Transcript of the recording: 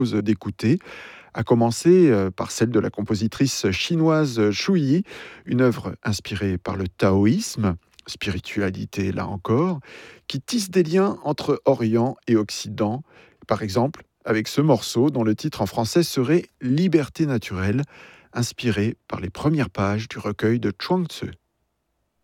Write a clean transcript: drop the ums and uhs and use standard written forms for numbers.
d'écouter, à commencer par celle de la compositrice chinoise Xu Yi, une œuvre inspirée par le taoïsme, spiritualité là encore, qui tisse des liens entre Orient et Occident. Par exemple, avec ce morceau dont le titre en français serait Liberté naturelle, inspiré par les premières pages du recueil de Chuang Tzu.